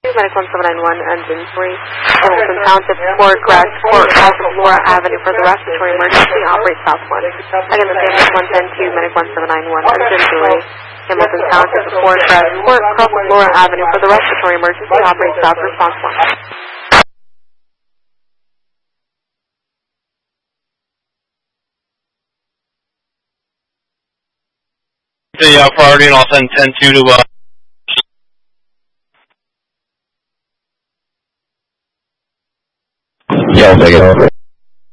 Medic 1791, engine 3, Hamilton Township, Fort Crest, Fort Cross of Laura Avenue for the respiratory emergency, operate southwest. Again, the same as 110-2, Medic 1791, engine 3, Hamilton Township, Fort Crest, Fort Cross of Laura Avenue for the respiratory emergency, operate south, response 1. The priority, and I'll send 10-2 to yeah, I'll take it over.